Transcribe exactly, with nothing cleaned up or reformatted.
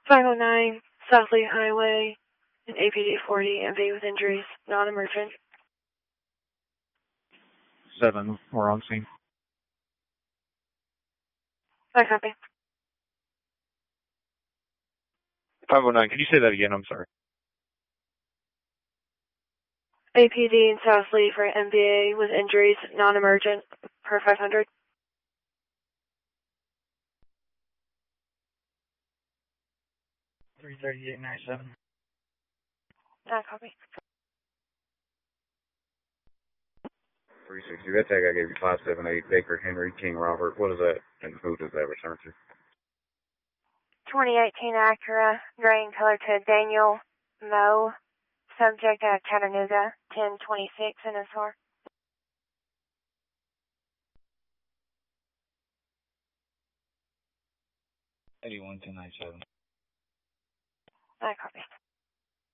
five oh nine South Lee Highway, an A P D forty, M V with injuries, non-emergent. seven, we're on scene. I copy. five oh nine, can you say that again? I'm sorry. A P D in South Lee for M V A with injuries, non-emergent, per five hundred. three thirty-eight ninety-seven. I copy. three sixty, that tag I gave you, five seven eight, Baker Henry King Robert. What is that, and who does that return to? twenty eighteen Acura, gray in color to Daniel Moe, subject at Chattanooga, ten twenty-six in S R. eighty-one ten ninety-seven. I copy.